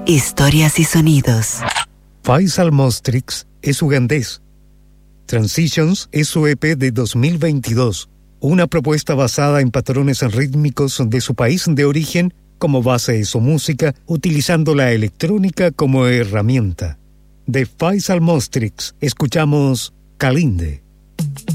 Historias y sonidos. Faisal Mostrix es ugandés. Transitions es su EP de 2022, una propuesta basada en patrones rítmicos de su país de origen como base de su música, utilizando la electrónica como herramienta. De Faisal Mostrix escuchamos Kalinde.